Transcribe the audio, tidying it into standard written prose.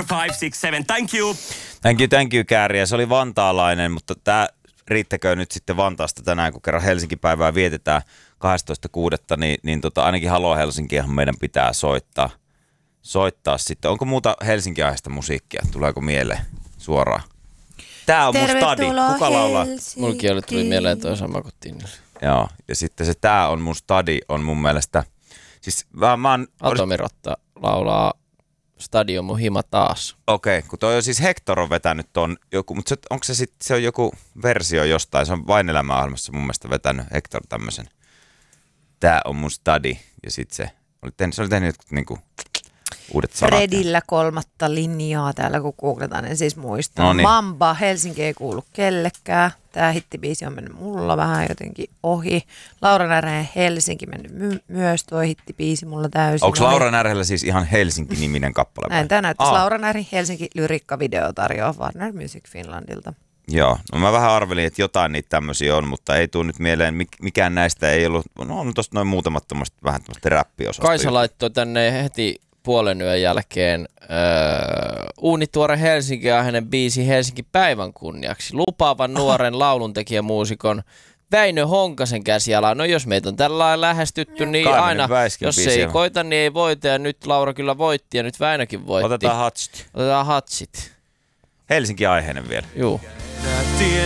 5, 6, 7. Thank you. Thank you, Kääriä. Se oli vantaalainen, mutta tämä riittäköön nyt sitten Vantaasta tänään, kun kerran Helsinki-päivää vietetään 12.6. Niin ainakin Halo Helsinkiähän meidän pitää soittaa sitten. Onko muuta Helsinki-aiheesta musiikkia? Tuleeko mieleen suoraan? Tää on mun stadi. Kuka laulaa? Mulkin tuli mieleen toi sama kuin Tinnille. Joo, ja sitten se Tää on mun stadi on mun mielestä... Siis Atomirotta laulaa Stadion mun hima taas. Okei, kun toi on siis Hector on vetänyt ton joku, mutta onko se sitten se on joku versio jostain, se on Vain elämäohjelmassa mun mielestä vetänyt Hector tämmösen. Tää on mun stadi ja sit se oli tehnyt jotkut niinku uudet sanat. Fredillä 3. linjaa täällä kun googletaan, en siis muista. Noniin. Mamba, Helsinki ei kuulu kellekään. Tää hittibiisi on mennyt mulla vähän jotenkin ohi. Laura Närhen Helsinki mennyt myös tuo hittibiisi mulla täysin. Onko Laura Närhellä siis ihan Helsinki-niminen kappale? Näin tää näyttäisi Laura Närhen Helsinki lyrikkavideo tarjoaa Warner Music Finlandilta. Joo, no mä vähän arvelin, että jotain niitä tämmöisiä on, mutta ei tule nyt mieleen, mikään näistä ei ollut, no on tosta noin muutamat vähän tämmöistä räppiosasta. Kaisa laittoi tänne heti puolen yön jälkeen uunituore Helsinki ja hänen biisi Helsinki päivän kunniaksi. Lupaavan nuoren lauluntekijämuusikon Väinö Honkasen käsialaa. No jos meitä on tällä lailla lähestytty, niin Kaimenen aina, Väiskin jos biisi ei on. koita, niin ei voita. Ja nyt Laura kyllä voitti ja nyt Väinökin voitti. Otetaan hatsit. Otetaan hatsit. Helsinki-aiheinen vielä. Juu.